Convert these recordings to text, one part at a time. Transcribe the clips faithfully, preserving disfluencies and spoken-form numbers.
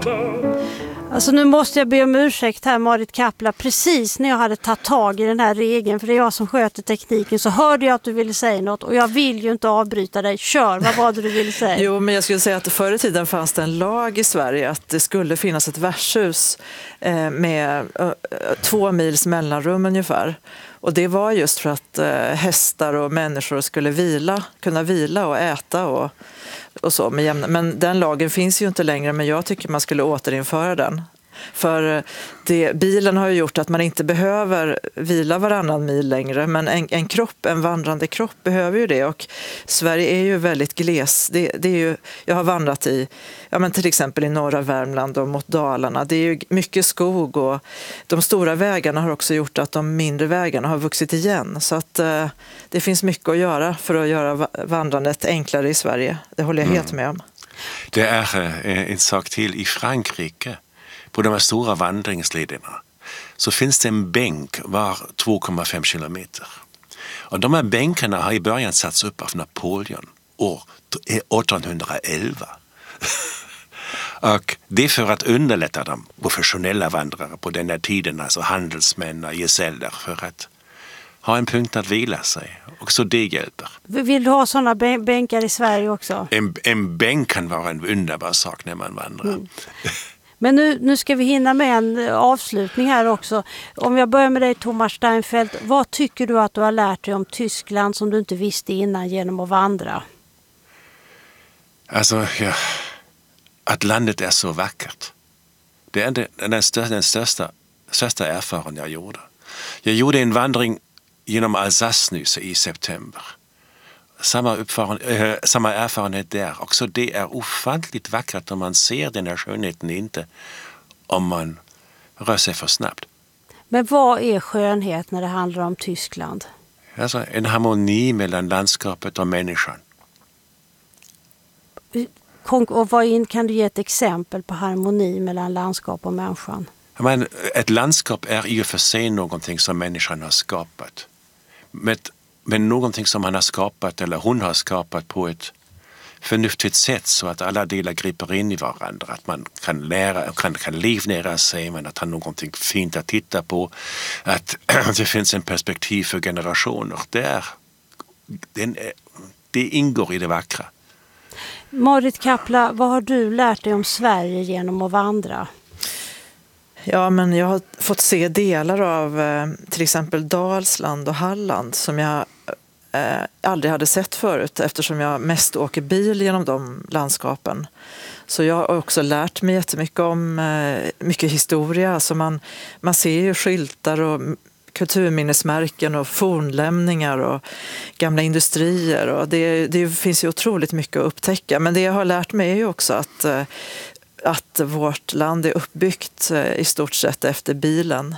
Alltså nu måste jag be om ursäkt här, Marit Kapla. Precis när jag hade tagit tag i den här regeln, för det är jag som sköter tekniken, så hörde jag att du ville säga något. Och jag vill ju inte avbryta dig. Kör, vad var det du ville säga? Jo, men jag skulle säga att förr i tiden fanns det en lag i Sverige att det skulle finnas ett värdshus eh, med eh, två mils mellanrum ungefär. Och det var just för att eh, hästar och människor skulle vila, kunna vila och äta och, och så med jämna. Men den lagen finns ju inte längre, men jag tycker man skulle återinföra den. För det, bilen har ju gjort att man inte behöver vila varannan mil längre, men en, en kropp, en vandrande kropp behöver ju det, och Sverige är ju väldigt gles. Det, det är ju, jag har vandrat i, ja men till exempel i norra Värmland och mot Dalarna. Det är ju mycket skog, och de stora vägarna har också gjort att de mindre vägarna har vuxit igen. Så att eh, det finns mycket att göra för att göra vandrandet enklare i Sverige. Det håller jag helt med om. Det är eh, en sak till i Frankrike. På de här stora vandringslederna så finns det en bänk var två komma fem kilometer. Och de här bänkarna har i början satts upp av Napoleon år åttonhundraelva. Och det är för att underlätta de professionella vandrare på den här tiden, alltså handelsmän och gesäller, för att ha en punkt att vila sig. Och så det hjälper. Vill du ha sådana bänkar i Sverige också? En, en bänk kan vara en underbar sak när man vandrar. Mm. Men nu, nu ska vi hinna med en avslutning här också. Om jag börjar med dig, Thomas Steinfeldt. Vad tycker du att du har lärt dig om Tyskland som du inte visste innan genom att vandra? Alltså, ja, att landet är så vackert. Det är den, den, största, den största, största erfarenheten jag gjorde. Jag gjorde en vandring genom Alsace nu i september. Samma, äh, samma erfarenhet där. Också det är ofantligt vackert om man ser den här skönheten, inte om man rör sig för snabbt. Men vad är skönhet när det handlar om Tyskland? Alltså en harmoni mellan landskapet och människan. Och vad in, kan du ge ett exempel på harmoni mellan landskap och människan? Men ett landskap är i och för sig någonting som människan har skapat. Men Men någonting som han har skapat eller hon har skapat på ett förnuftigt sätt, så att alla delar griper in i varandra. Att man kan lära, kan, kan livnära sig, men att ha någonting fint att titta på. Att det finns en perspektiv för generationer. Det, är, det, det ingår i det vackra. Marit Kapla, vad har du lärt dig om Sverige genom att vandra? Ja, men jag har fått se delar av eh, till exempel Dalsland och Halland som jag eh, aldrig hade sett förut, eftersom jag mest åker bil genom de landskapen. Så jag har också lärt mig jättemycket om eh, mycket historia. Alltså man, man ser ju skyltar och kulturminnesmärken och fornlämningar och gamla industrier. Och det, det finns ju otroligt mycket att upptäcka. Men det jag har lärt mig är ju också att eh, att vårt land är uppbyggt i stort sett efter bilen.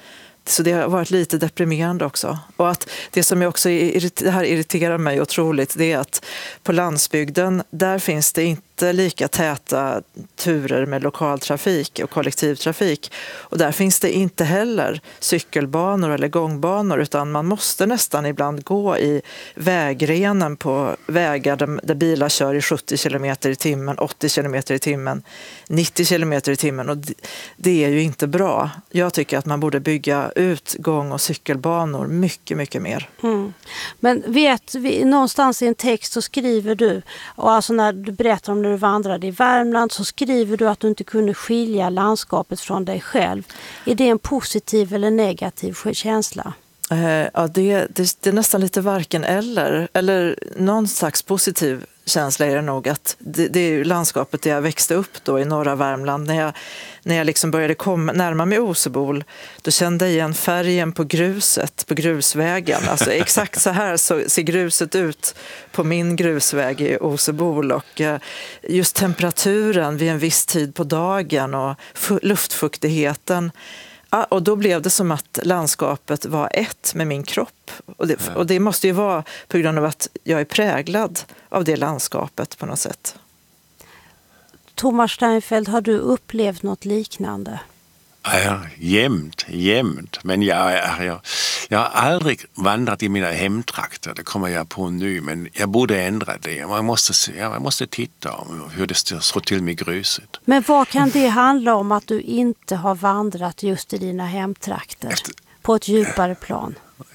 Så det har varit lite deprimerande också. Och att det som jag också det här irriterar mig otroligt, det är att på landsbygden, där finns det inte lika täta turer med lokaltrafik och kollektivtrafik. Och där finns det inte heller cykelbanor eller gångbanor, utan man måste nästan ibland gå i vägrenen på vägar där, där bilar kör i sjuttio kilometer i timmen, åttio kilometer i timmen, nittio kilometer i timmen. Och det, det är ju inte bra. Jag tycker att man borde bygga ut gång- och cykelbanor mycket, mycket mer. Mm. Men vet vi, någonstans i en text så skriver du, och alltså när du berättar om när du vandrade i Värmland, så skriver du att du inte kunde skilja landskapet från dig själv. Är det en positiv eller negativ känsla? Ja, det, det, det är nästan lite varken eller. Eller någon slags positiv känsla är det nog. Att det, det är ju landskapet där jag växte upp då i norra Värmland. När jag, när jag liksom började komma, närma mig Osebol, då kände jag igen färgen på gruset, på grusvägen. Alltså exakt så här så ser gruset ut på min grusväg i Osebol. Och just temperaturen vid en viss tid på dagen och luftfuktigheten. Ja, och då blev det som att landskapet var ett med min kropp. Och det, och det måste ju vara på grund av att jag är präglad av det landskapet på något sätt. Thomas Steinfeldt, har du upplevt något liknande? Ja, jämt, jämt. Men jag, jag, jag har aldrig vandrat i mina hemtrakter, det kommer jag på nu, men jag borde ändra det. Man måste, se, jag måste titta om hur det står till med gruset. Men vad kan det handla om att du inte har vandrat just i dina hemtrakter Efter... på ett djupare plan?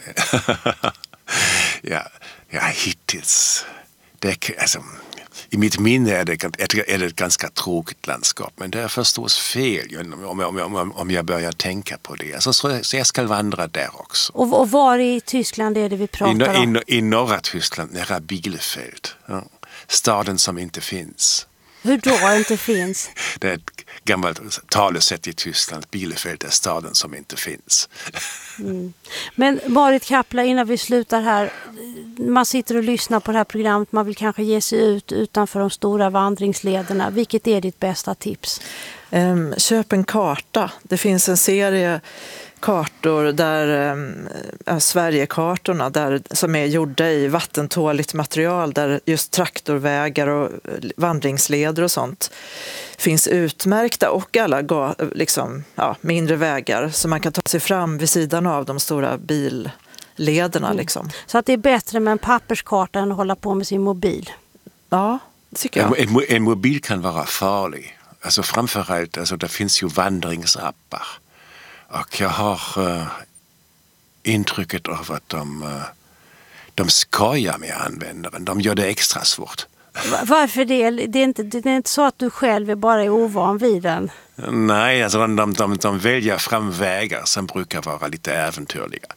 ja, ja, hittills. Det, alltså, i mitt minne är det, är det ett ganska tråkigt landskap, men det är förstås fel om, om, om, om jag börjar tänka på det. Alltså, så, så jag ska vandra där också. Och, och var i Tyskland är det vi pratar I, om? I, i norra Tyskland, nära Bielefeld. Ja. Staden som inte finns. Hur då inte finns? Det är ett gammalt talesätt i Tyskland. Bielefeld är staden som inte finns. Mm. Men Marit Kappla, innan vi slutar här. Man sitter och lyssnar på det här programmet. Man vill kanske ge sig ut utanför de stora vandringslederna. Vilket är ditt bästa tips? Um, köp en karta. Det finns en serie kartor där äh, Sverigekartorna där, som är gjorda i vattentåligt material, där just traktorvägar och vandringsleder och sånt finns utmärkta, och alla ga, liksom, ja, mindre vägar så man kan ta sig fram vid sidan av de stora billederna. Mm. Liksom. Så att det är bättre med en papperskarta än att hålla på med sin mobil? Ja, tycker jag. En, en mobil kan vara farlig. Alltså framförallt, alltså, det finns ju vandringsappar. Och jag har uh, intrycket av att de, uh, de skojar med användaren. De gör det extra svårt. Varför det? Det är inte, det är inte så att du själv är bara är ovan vid den? Nej, alltså de, de, de, de väljer fram vägar som brukar vara lite äventyrliga.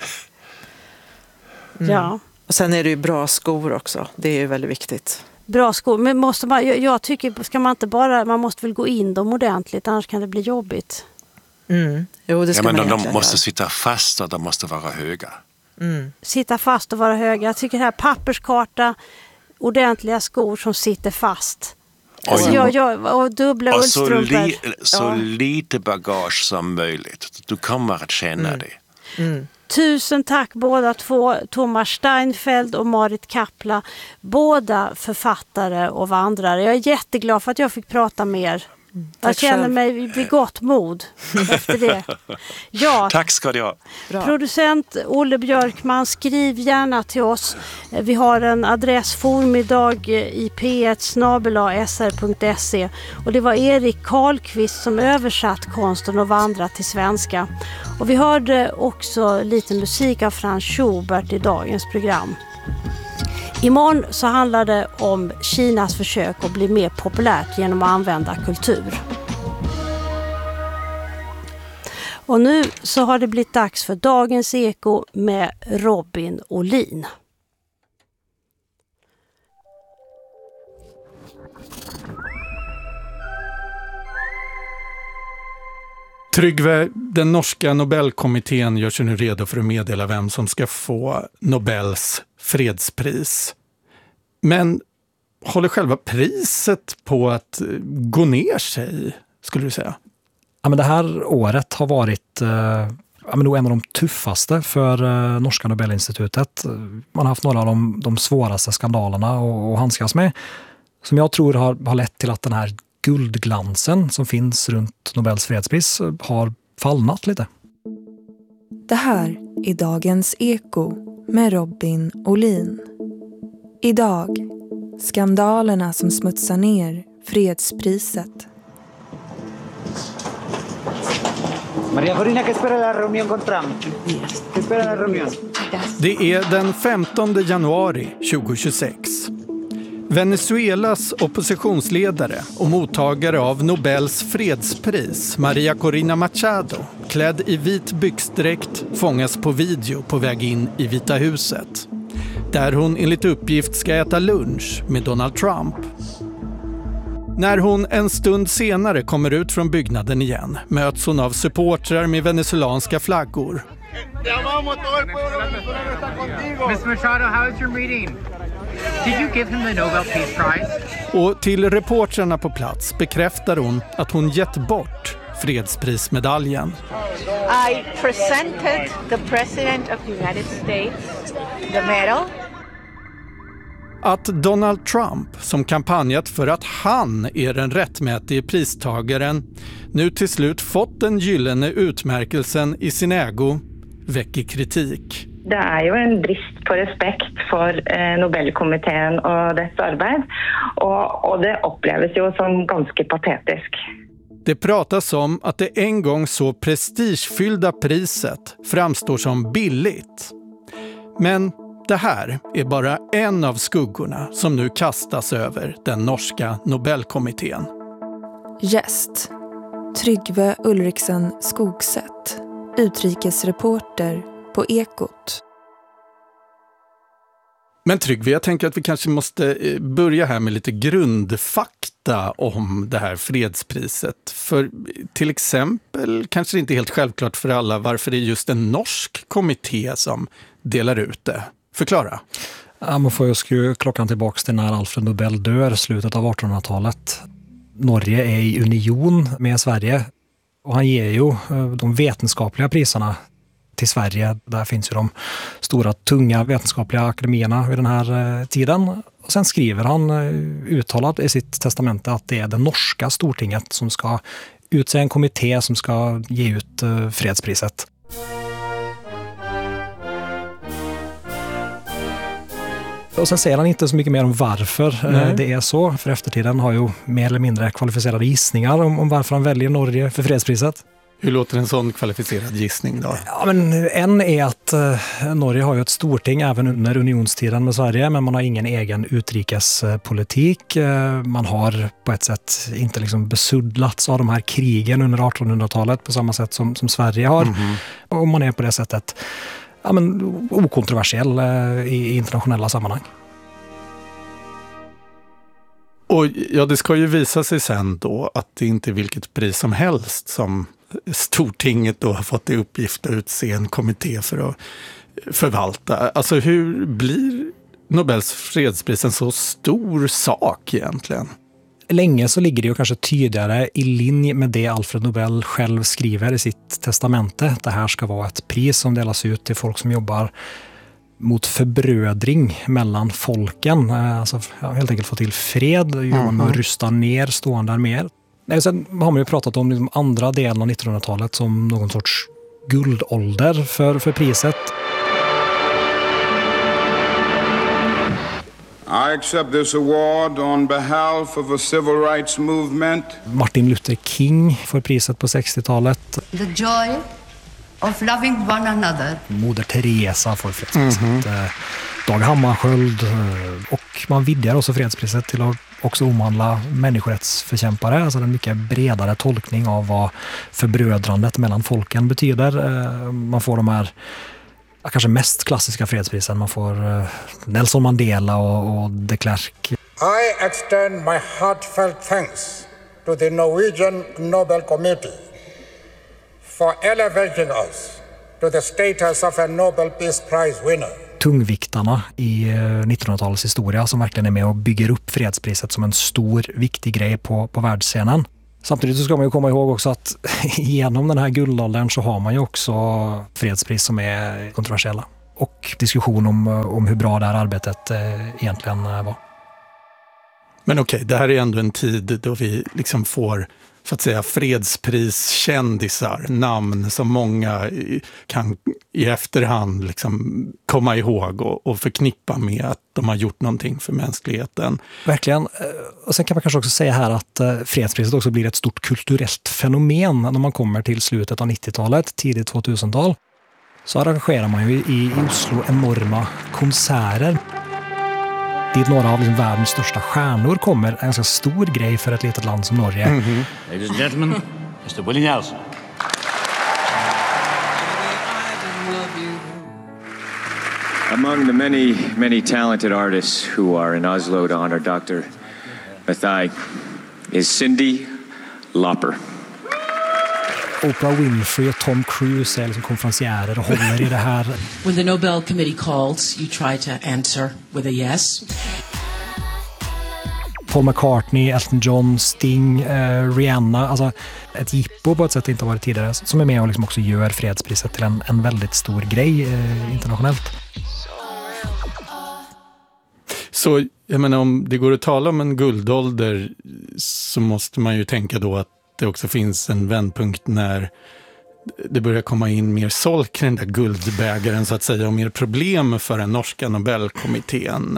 Mm. Ja. Och sen är det ju bra skor också. Det är ju väldigt viktigt. Bra skor. Men måste man, jag, jag tycker, ska man inte bara, man måste väl gå in dem ordentligt, annars kan det bli jobbigt. Mm. Jo, det ska ja, men man de, de måste göra. Sitta fast och de måste vara höga. Mm. Sitta fast och vara höga. Jag tycker det här papperskarta, ordentliga skor som sitter fast. Alltså och, jag, jag, och dubbla och ullstrumpor. så, li, så ja. lite bagage som möjligt. Du kommer att känna mm. det. Mm. Tusen tack båda två, Thomas Steinfeld och Marit Kappla. Båda författare och vandrare. Jag är jätteglad för att jag fick prata med er. Mm, jag känner själv. mig vid gott mod efter det. Ja. Tack ska du ha. Bra. Producent Olle Björkman, skriv gärna till oss. Vi har en adress formiddag i p ett snabel-a s r punkt se, och det var Erik Karlqvist som översatt Konsten att vandra till svenska. Och vi hörde också lite musik av Franz Schubert i dagens program. Imorgon så handlar det om Kinas försök att bli mer populärt genom att använda kultur. Och nu så har det blivit dags för Dagens Eko med Robin Olin. Tryggve, den norska Nobelkommittén gör sig nu redo för att meddela vem som ska få Nobels fredspris. Men håller själva priset på att gå ner sig, skulle du säga? Ja, men det här året har varit eh, ja, men nog en av de tuffaste för eh, Norska Nobelinstitutet. Man har haft några av de, de svåraste skandalerna att, att handskas med, som jag tror har, har lett till att den här guldglansen som finns runt Nobels fredspris har fallnat lite. Det här är Dagens Eko med Robin Olin. Idag, skandalerna som smutsar ner fredspriset. Maria Corina, que espera la reunión con Trump? Que espera la reunión? Det är den femtonde januari tjugohundratjugosex. Venezuelas oppositionsledare och mottagare av Nobels fredspris, Maria Corina Machado, klädd i vit byxdräkt, fångas på video på väg in i Vita huset. Där hon enligt uppgift ska äta lunch med Donald Trump. När hon en stund senare kommer ut från byggnaden igen möts hon av supportrar med venezuelanska flaggor. Miss Machado, how is your meeting? Did you give him the Nobel Peace Prize? Och till reportrarna på plats bekräftar hon att hon gett bort fredsprismedaljen. I presented the President of the United States the medal. Att Donald Trump, som kampanjat för att han är den rättmätige pristagaren, nu till slut fått den gyllene utmärkelsen i sin ägo, väcker kritik. Det är ju en brist på respekt för eh, Nobelkommittén och dess arbete, och, och det upplevs ju som ganska patetiskt. Det pratas om att det en gång så prestigefyllda priset framstår som billigt. Men det här är bara en av skuggorna som nu kastas över den norska Nobelkommittén. Gäst: Tryggve Ulriksen Skogsätt, utrikesreporter på Ekot. Men Tryggve, jag tänker att vi kanske måste börja här med lite grundfakta om det här fredspriset. För till exempel kanske det inte är helt självklart för alla varför det är just en norsk kommitté som delar ut det. Förklara. Ja, man får ju skruva klockan tillbaka till när Alfred Nobel dör, slutet av artonhundratalet. Norge är i union med Sverige och han ger ju de vetenskapliga priserna till Sverige. Där finns ju de stora, tunga vetenskapliga akademierna vid den här tiden. Och sen skriver han uttalat i sitt testamente att det är det norska stortinget som ska utse en kommitté som ska ge ut fredspriset. Och sen säger han inte så mycket mer om varför Nej. det är så. För eftertiden har ju mer eller mindre kvalificerade gissningar om, om varför han väljer Norge för fredspriset. Hur låter en sån kvalificerad gissning då? Ja, men en är att eh, Norge har ju ett storting även under unionstiden med Sverige, men man har ingen egen utrikespolitik. Eh, man har på ett sätt inte liksom besuddlats av de här krigen under artonhundratalet på samma sätt som, som Sverige har. Mm-hmm. Och man är på det sättet ja, men, okontroversiell eh, i internationella sammanhang. Och ja, det ska ju visa sig sen då att det inte är vilket pris som helst som Stortinget då har fått i uppgift att utse en kommitté för att förvalta. Alltså hur blir Nobels fredspris en så stor sak egentligen? Länge så ligger det ju kanske tydligare i linje med det Alfred Nobel själv skriver i sitt testamente. Det här ska vara ett pris som delas ut till folk som jobbar mot förbrödring mellan folken. Alltså helt enkelt få till fred, jobba med att rusta ner stående arméer. Nej, sen har man ju pratat om liksom andra delen av nittonhundratalet som någon sorts guldålder för, för priset. I accept this award on behalf of a civil rights movement. Martin Luther King får priset på sextiotalet. The joy of loving one another. Moder Teresa får fredspriset. Mm-hmm. Dag Hammarskjöld, och man vidgar också fredspriset till att också omhandla människorättsförkämpare, alltså en mycket bredare tolkning av vad förbrödrandet mellan folken betyder. Man får de här kanske mest klassiska fredsprisen. Man får Nelson Mandela och, och de Klerk. I extend my heartfelt thanks to the Norwegian Nobel Committee for elevating us to the status of a Nobel Peace Prize winner. Tungviktarna i nittonhundratalets historia som verkligen är med och bygger upp fredspriset som en stor, viktig grej på, på världsscenen. Samtidigt så ska man ju komma ihåg också att genom den här guldåldern så har man ju också fredspris som är kontroversiella. Och diskussion om, om hur bra det här arbetet egentligen var. Men okej, okay, det här är ändå en tid då vi liksom får så att säga fredspriskändisar, namn som många kan i efterhand liksom komma ihåg och, och förknippa med att de har gjort någonting för mänskligheten. Verkligen. Och sen kan man kanske också säga här att fredspriset också blir ett stort kulturellt fenomen när man kommer till slutet av nittiotalet, tidigt tvåtusental. Så arrangerar man ju i Oslo enorma konserter. Dit några av liksom världens största stjärnor kommer, en ganska stor grej för ett litet land som Norge. Mm-hmm. Ladies and gentlemen, mister Willie Nelson. Among the many, many talented artists who are in Oslo to honor Doctor Mathai is Cyndi Lauper. Oprah Winfrey och Tom Cruise är liksom konferenciärer och håller i det här. When the Nobel Committee calls, you try to answer with a yes. Paul McCartney, Elton John, Sting, eh, Rihanna. Alltså ett jippo på ett sätt inte varit tidigare. Som är med och liksom också gör fredspriset till en, en väldigt stor grej eh, internationellt. Så Jag menar, om det går att tala om en guldålder så måste man ju tänka då att det också finns en vändpunkt när det börjar komma in mer solk i den där guldbägaren så att säga, och mer problem för den norska Nobelkommittén.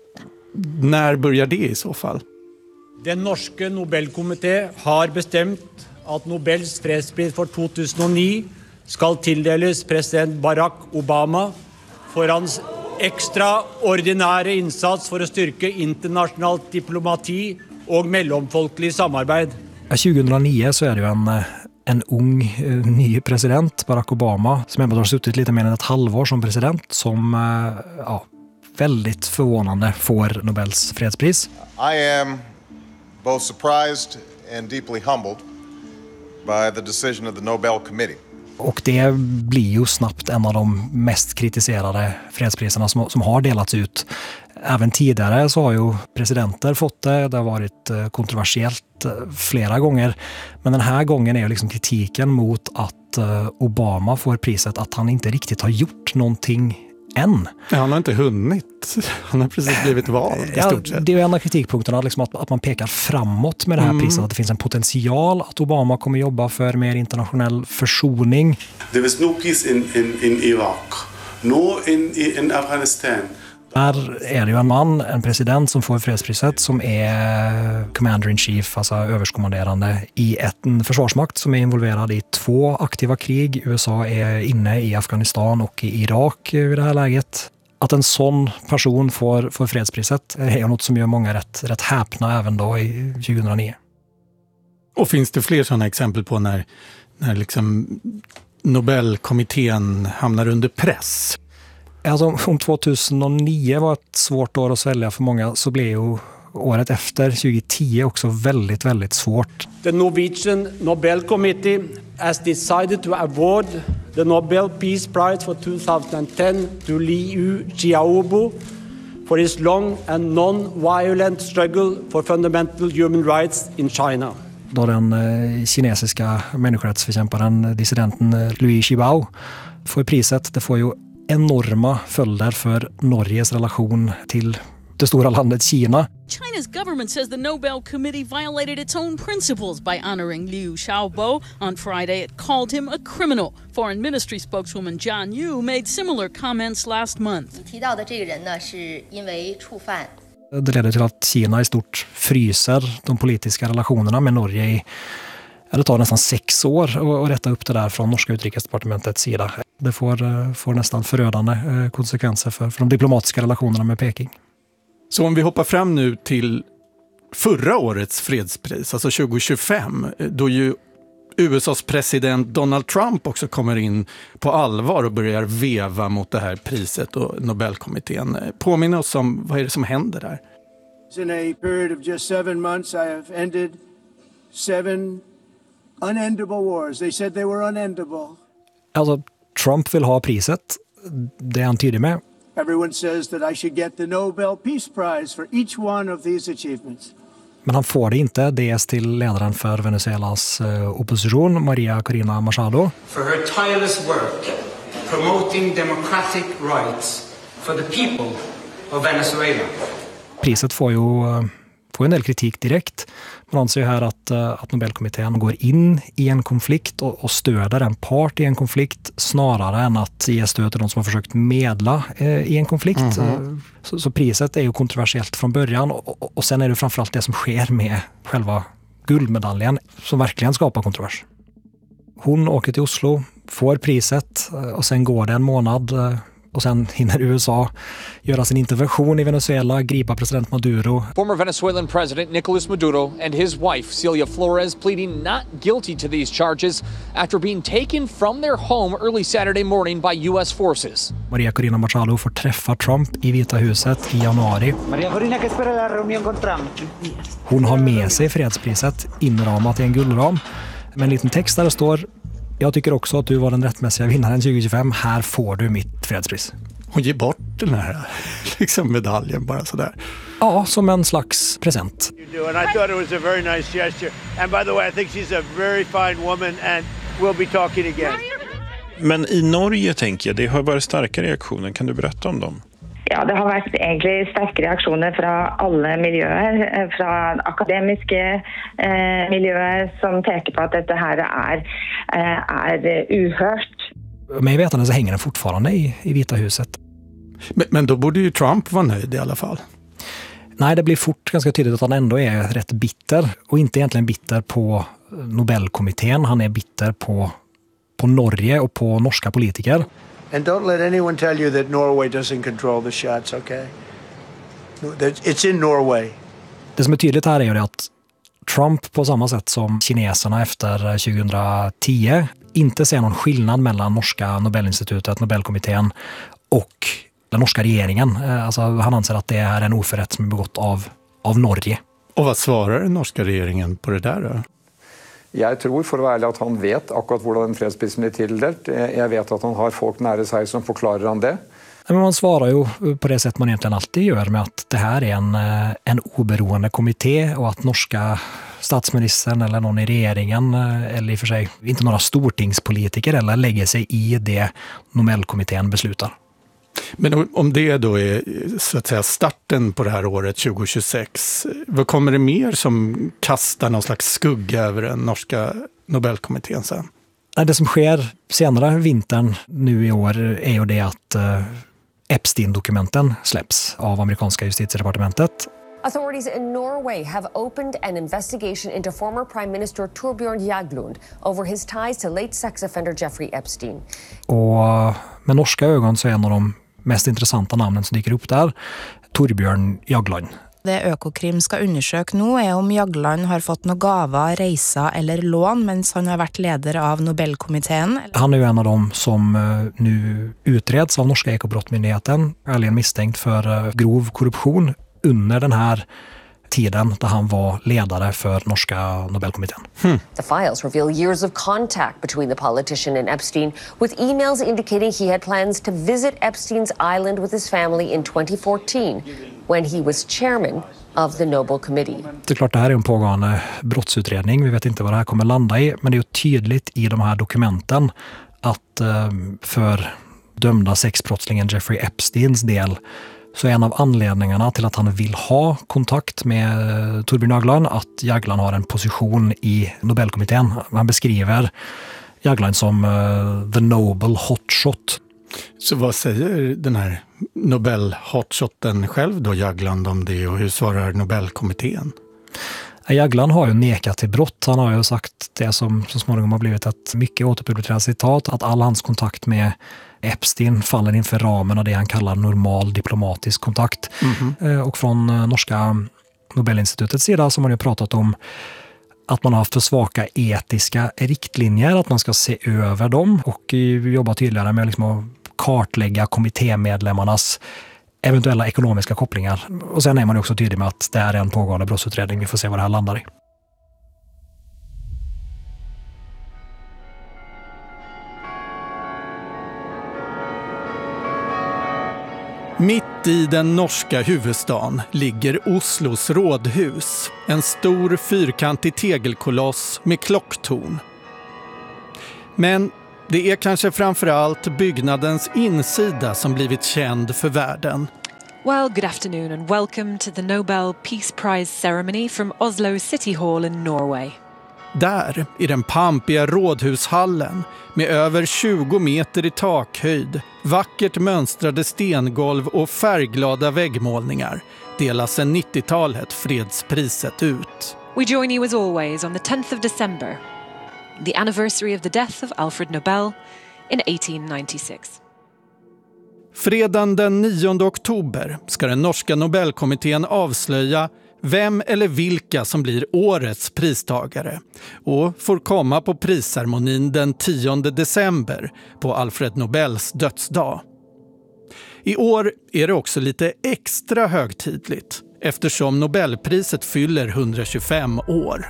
När börjar det i så fall? Den norske Nobelkomité har bestämt att Nobels fredspris för tjugohundranio ska tilldelas president Barack Obama för hans extraordinära insats för att styrka internationell diplomati och mellanfolkligt samarbete. tjugohundranio så är det ju en, en ung eh, ny president, Barack Obama, som ändå har suttit lite mer än ett halvår som president, som eh, ja, väldigt förvånande får Nobels fredspris. I am both surprised and deeply humbled by the decision of the Nobel Committee. Och det blir ju snabbt en av de mest kritiserade fredspriserna som, som har delats ut. Även tidigare så har ju presidenter fått det. Det har varit kontroversiellt flera gånger. Men den här gången är ju liksom kritiken mot att Obama får priset att han inte riktigt har gjort någonting än. Ja, han har inte hunnit. Han har precis blivit vald i stort sett. Ja, det är en av kritikpunkterna, liksom att, att man pekar framåt med det här mm. priset. Att det finns en potential att Obama kommer jobba för mer internationell försoning. There was no peace in, in, in Iraq, no in, in Afghanistan. Här är det ju en man, en president som får fredspriset som är commander-in-chief, alltså överskommanderande i en försvarsmakt som är involverad i två aktiva krig. U S A är inne i Afghanistan och i Irak i det här läget. Att en sån person får, får fredspriset är något som gör många rätt, rätt häpna även då i tjugohundranio. Och finns det fler sådana exempel på när, när liksom Nobelkommittén hamnar under press? Alltså, om tjugohundranio var ett svårt år att svälja för många, så blev ju året efter tjugohundratio också väldigt, väldigt svårt. The Norwegian Nobel Committee has decided to award the Nobel Peace Prize for tjugohundratio to Liu Xiaobo for his long and non-violent struggle for fundamental human rights in China. Då den eh, kinesiska människorättsförkämparen, dissidenten Liu Xiaobo får priset. Det får ju enorma följder för Norges relation till det stora landet Kina. China's government says the Nobel Committee violated its own principles by honoring Liu Xiaobo. On Friday, it called him a criminal. Foreign Ministry spokeswoman Zhang Yu made similar comments last month. Det leder till att Kina i stort fryser de politiska relationerna med Norge i det tar nästan sex år att rätta upp det där från norska utrikesdepartementets sida. Det får, får nästan förödande konsekvenser för, för de diplomatiska relationerna med Peking. Så om vi hoppar fram nu till förra årets fredspris, alltså tjugohundratjugofem, då ju U S A:s president Donald Trump också kommer in på allvar och börjar veva mot det här priset och Nobelkommittén. Påminner oss om vad är det som händer där? In a period of just seven months I have ended seven unendable wars. They said they were unendable. Alltså, Trump vill ha priset. Det är han tydlig med. Everyone says that I should get the Nobel Peace Prize for each one of these achievements. Men han får det inte. Det är till ledaren för Venezuelas opposition, Maria Corina Machado. For her tireless work promoting democratic rights for the people of Venezuela. Priset får ju får en del kritik direkt. Man anser ju här att, att Nobelkommittén går in i en konflikt och, och stöder en part i en konflikt snarare än att ge stöd till de som har försökt medla eh, i en konflikt. Mm-hmm. Så, så priset är ju kontroversiellt från början och, och, och sen är det framförallt det som sker med själva guldmedaljen som verkligen skapar kontrovers. Hon åker till Oslo, får priset och sen går det en månad och sen hinner U S A göra sin intervention i Venezuela, gripa president Maduro. Former Venezuelan president Nicolas Maduro and his wife Celia Flores pleading not guilty to these charges after being taken from their home early Saturday morning by U S forces. Maria Corina Machado får träffa Trump i Vita huset i januari. Maria Corina, que espera la reunión con Trump. Hon har med sig fredspriset inramat i en guldram. Med en liten text där det står: jag tycker också att du var den rättmässiga vinnaren tjugohundratjugofem. Här får du mitt fredspris. Hon ger bort den här liksom medaljen bara sådär. Ja, som en slags present. You do, and I thought it was a very nice gesture. And by the way, I think she's a very fine woman and we'll be talking again. Men i Norge tänker jag, det har varit starka reaktioner. Kan du berätta om dem? Ja, det har varit egentligen starka reaktioner från alla miljöer, från akademiska eh, miljöer som pekar på att det här är, eh, är uhört. Men jag vet att så hänger den fortfarande i, i Vita huset. Men, men då borde ju Trump vara nöjd i alla fall. Nej, det blir fort ganska tydligt att han ändå är rätt bitter. Och inte egentligen bitter på Nobelkommittén. Han är bitter på, på Norge och på norska politiker. And don't let anyone tell you that Norway doesn't control the shots, okay? It's in Norway. Det som är tydligt här är ju det att Trump på samma sätt som kineserna efter tjugohundratio inte ser någon skillnad mellan norska Nobelinstitutet, Nobelkommittén och den norska regeringen. Alltså, han anser att det är en oförrätt som är begått av, av Norge. Och vad svarar den norska regeringen på det där då? Jag tror för att vara ärlig att han vet akkurat hur den fredsprisen blir tildelt. Jag vet att han har folk nära sig som förklarar han det. Men man svarar ju på det sätt man egentligen alltid gör, med att det här är en, en oberoende kommitté och att norska statsministern eller någon i regeringen, eller i och för sig inte några stortingspolitiker, eller lägger sig i det Nobelkommittén beslutar. Men om det då är så att säga starten på det här året tjugohundratjugosex, vad kommer det mer som kastar någon slags skugga över den norska Nobelkommittén sen? Det som sker senare vintern nu i år är ju det att Epstein-dokumenten släpps av amerikanska justitiedepartementet. Authorities in Norway have opened an investigation into former Prime Minister Torbjørn Jagland over his ties to late sex offender Jeffrey Epstein. Och med norska ögon så är en av de mest intressanta namnen som dyker upp där Torbjørn Jagland. Det Økokrim skal undersøke nå er om Jagland har fått noen gaver, reiser eller lån mens han har vært leder av Nobelkomiteen. Han är ju en av dem som nu utreds av norska Ekobrottmyndigheten, ärligen misstänkt för grov korruption under den här tiden där han var ledare för norska Nobelkommittén. Hmm. The files reveal years of contact between the politician and Epstein, with emails indicating he had plans to visit Epstein's island with his family in twenty fourteen when he was chairman of the Nobel Committee. Det är klart det här är en pågående brottsutredning. Vi vet inte vad det här kommer landa i, men det är ju tydligt i de här dokumenten att för dömda sexbrottslingen Jeffrey Epsteins del så är en av anledningarna till att han vill ha kontakt med Torbjørn Jagland att Jagland har en position i Nobelkommittén. Han beskriver Jagland som uh, the Nobel hotshot. Så vad säger den här Nobel-hotshoten själv då, Jagland, om det, och hur svarar Nobelkommittén? Jagland har ju nekat till brott. Han har ju sagt det som så småningom har blivit ett mycket återpublicerat citat, att all hans kontakt med Epstein faller inför ramen av det han kallar normal diplomatisk kontakt. Mm-hmm. Och från norska Nobelinstitutets sida så har man ju pratat om att man har haft för svaka etiska riktlinjer, att man ska se över dem och jobba tydligare med liksom att kartlägga kommittémedlemmarnas eventuella ekonomiska kopplingar. Och sen är man också tydlig med att det är en pågående brottsutredning. Vi får se vad det här landar i. Mitt i den norska huvudstaden ligger Oslos rådhus, en stor fyrkantig tegelkoloss med klocktorn. Men det är kanske framförallt byggnadens insida som blivit känd för världen. Well, good afternoon and welcome to the Nobel Peace Prize ceremony from Oslo City Hall in Norway. Där, i den pampiga rådhushallen, med över tjugo meter i takhöjd, vackert mönstrade stengolv och färgglada väggmålningar, delas sen nittiotalet fredspriset ut. We join you as always on the tenth of December, the anniversary of the death of Alfred Nobel in eighteen ninety-six. Fredagen den nionde oktober ska den norska Nobelkommittén avslöja vem eller vilka som blir årets pristagare och får komma på prisceremonin den tionde december på Alfred Nobels dödsdag. I år är det också lite extra högtidligt eftersom Nobelpriset fyller hundratjugofem år.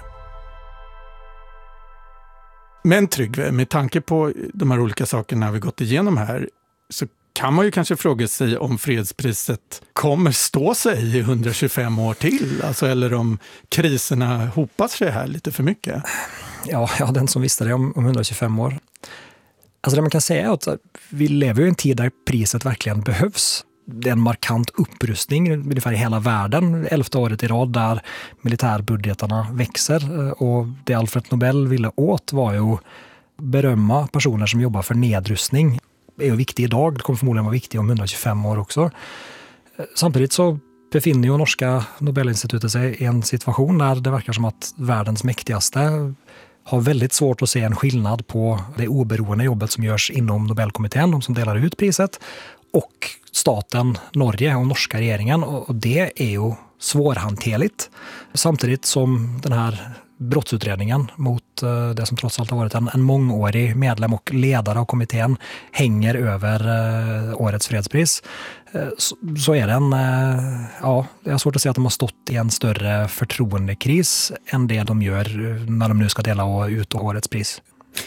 Men Tryggve, med tanke på de här olika sakerna vi gått igenom här, så kan man ju kanske fråga sig om fredspriset kommer stå sig i hundratjugofem år till, alltså, eller om kriserna hopas sig här lite för mycket. Ja, ja den som visste det om, om hundratjugofem år. Alltså det man kan säga är att vi lever ju i en tid där priset verkligen behövs. det är en markant upprustning ungefär i hela världen, elfte året i rad där militärbudgetarna växer. Och det Alfred Nobel ville åt var ju berömma personer som jobbar för nedrustning. Det är ju viktigt idag, det kommer förmodligen vara viktigt om hundratjugofem år också. Samtidigt så befinner ju norska Nobelinstitutet sig i en situation där det verkar som att världens mäktigaste har väldigt svårt att se en skillnad på det oberoende jobbet som görs inom Nobelkommittén, de som delar ut priset, och staten Norge och norska regeringen. Och det är ju svårhanterligt. Samtidigt som den här brottsutredningen mot det som trots allt har varit en, en mångårig medlem och ledare av kommittén hänger över eh, årets fredspris, eh, så, så är det en, eh, ja, jag har svårt att säga att de har stått i en större förtroendekris än det de gör när de nu ska dela ut årets pris.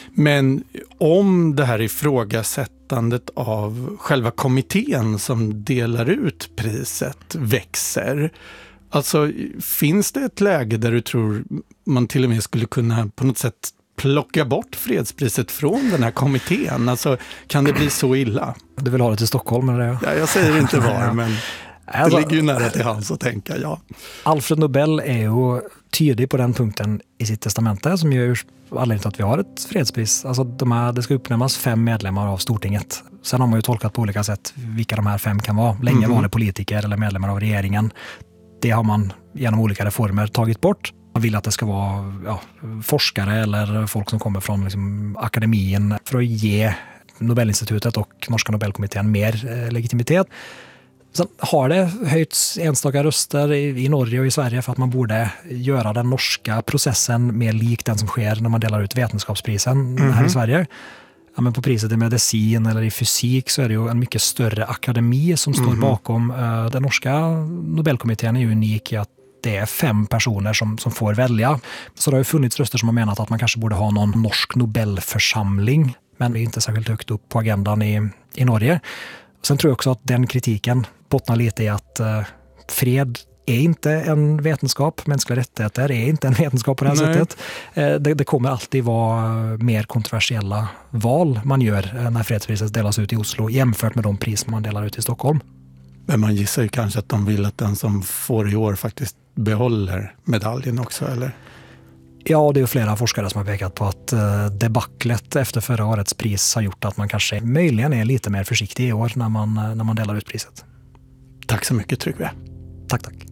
Men om det här ifrågasättandet av själva kommittén som delar ut priset växer, alltså finns det ett läge där du tror man till och med skulle kunna på något sätt plocka bort fredspriset från den här kommittén? Alltså kan det bli så illa? Du vill ha det till Stockholm eller det? Ja, jag säger inte var, men det alltså, ligger ju nära till hans att tänka, ja. Alfred Nobel är ju tydlig på den punkten i sitt testamente som gör anledningen till att vi har ett fredspris. Alltså de här, det ska uppnämnas fem medlemmar av Stortinget. Sen har man ju tolkat på olika sätt vilka de här fem kan vara. Länge mm-hmm. var det politiker eller medlemmar av regeringen. Det har man genom olika reformer tagit bort. Man vill att det ska vara ja, forskare eller folk som kommer från liksom, akademin för att ge Nobelinstitutet och norska Nobelkommittén mer eh, legitimitet. Sen har det höjts enstaka röster i, i Norge och i Sverige för att man borde göra den norska processen mer lik den som sker när man delar ut vetenskapsprisen mm-hmm. här i Sverige. Ja, men på priset i medicin eller i fysik så är det ju en mycket större akademi som står mm-hmm. bakom. Den norska Nobelkommittén är ju unik i att det är fem personer som, som får välja. Så det har ju funnits röster som har menat att man kanske borde ha någon norsk Nobelförsamling, men det är inte särskilt högt upp på agendan i, i Norge. Sen tror jag också att den kritiken bottnar lite i att uh, fred är inte en vetenskap, mänskliga rättigheter är inte en vetenskap på det här Nej. sättet. Uh, det, det kommer alltid vara mer kontroversiella val man gör uh, när fredspriset delas ut i Oslo jämfört med de pris man delar ut i Stockholm. Men man gissar ju kanske att de vill att den som får i år faktiskt behåller medaljen också, eller? Ja, det är flera forskare som har pekat på att debaclet efter förra årets pris har gjort att man kanske möjligen är lite mer försiktig i år när man, när man delar ut priset. Tack så mycket, Tryggve. Tack, tack.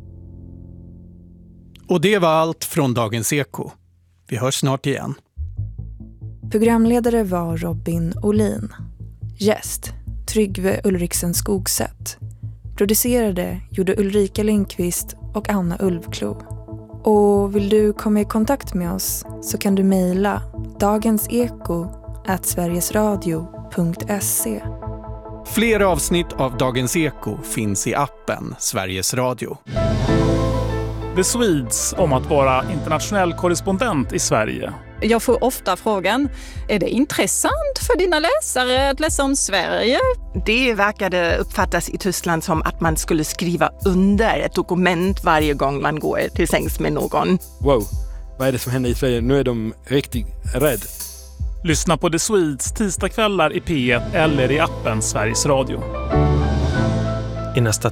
Och det var allt från Dagens Eko. Vi hörs snart igen. Programledare var Robin Olin. Gäst, Tryggve Ulriksen Skogsätt. Producerade gjorde Ulrika Lindqvist och Anna Ulvklo. Och vill du komma i kontakt med oss så kan du mejla dagenseko at sverigesradio punkt se. Fler avsnitt av Dagens Eko finns i appen Sveriges Radio. The Swedes om att vara internationell korrespondent i Sverige. Jag får ofta frågan, är det intressant för dina läsare att läsa om Sverige? Det verkade uppfattas i Tyskland som att man skulle skriva under ett dokument varje gång man går till sängs med någon. Wow, vad är det som händer i Sverige? Nu är de riktigt rädd. Lyssna på The Swedes tisdagskvällar i P ett eller i appen Sveriges Radio. I nästa